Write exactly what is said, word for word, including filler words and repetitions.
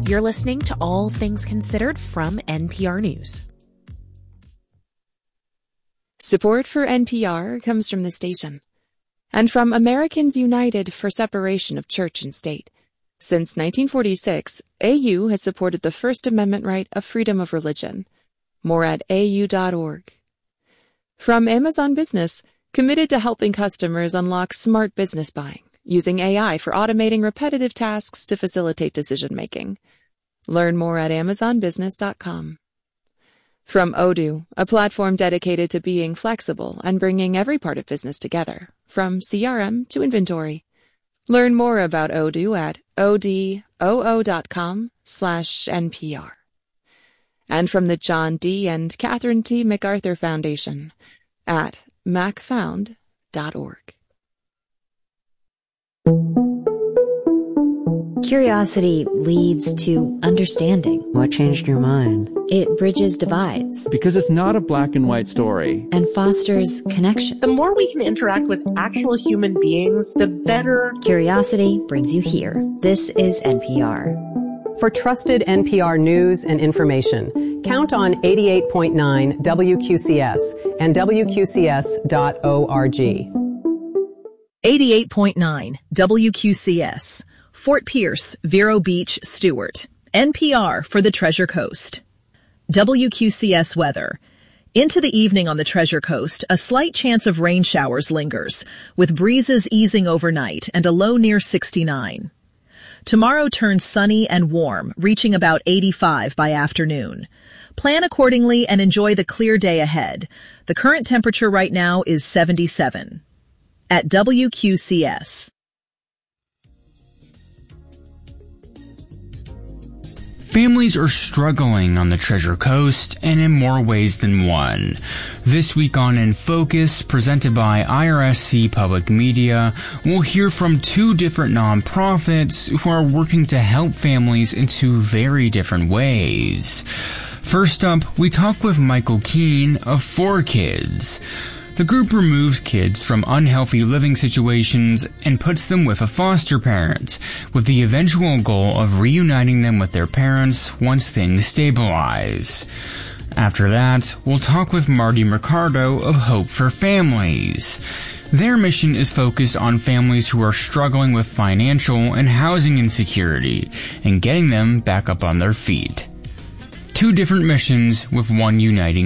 You're listening to All Things Considered from N P R News. Support for N P R comes from the station and from Americans United for Separation of Church and State. Since nineteen forty-six, A U has supported the First Amendment right of freedom of religion. More at A U dot org. From Amazon Business, committed to helping customers unlock smart business buying, using A I for automating repetitive tasks to facilitate decision-making. Learn more at amazon business dot com. From Odoo, a platform dedicated to being flexible and bringing every part of business together, from C R M to inventory. Learn more about Odoo at odoo dot com slash N P R. And from the John D. and Catherine T. MacArthur Foundation at mac found dot org. Curiosity leads to understanding. What changed your mind? It bridges divides. Because it's not a black and white story. And fosters connection. The more we can interact with actual human beings, the better. Curiosity brings you here. This is N P R. For trusted N P R news and information, count on eighty-eight point nine W Q C S and W Q C S dot org. eighty-eight point nine W Q C S. Fort Pierce, Vero Beach, Stewart. N P R for the Treasure Coast. W Q C S weather. Into the evening on the Treasure Coast, a slight chance of rain showers lingers, with breezes easing overnight and a low near sixty-nine. Tomorrow turns sunny and warm, reaching about eighty-five by afternoon. Plan accordingly and enjoy the clear day ahead. The current temperature right now is seventy-seven. At W Q C S. Families are struggling on the Treasure Coast, and in more ways than one. This week on In Focus, presented by I R S C Public Media, we'll hear from two different nonprofits who are working to help families in two very different ways. First up, we talk with Michael Keene of four kids. The group removes kids from unhealthy living situations and puts them with a foster parent, with the eventual goal of reuniting them with their parents once things stabilize. After that, we'll talk with Marty Mercado of Hope for Families. Their mission is focused on families who are struggling with financial and housing insecurity and getting them back up on their feet. Two different missions with one uniting